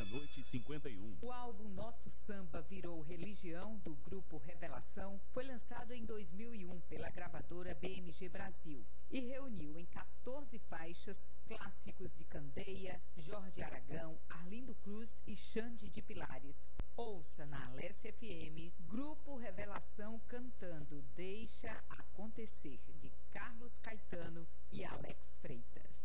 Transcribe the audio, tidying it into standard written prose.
meia-noite e 51. O álbum Nosso Samba Virou Religião, do grupo Revelação, foi lançado em 2001 pela gravadora BMG Brasil e reuniu em 14 faixas clássicos de Candeia, Jorge Aragão, Arlindo Cruz e Xande de Pilares. Ouça na Alesse FM, Grupo Revelação cantando Deixa Acontecer, de Carlos Caetano e Alex Freitas.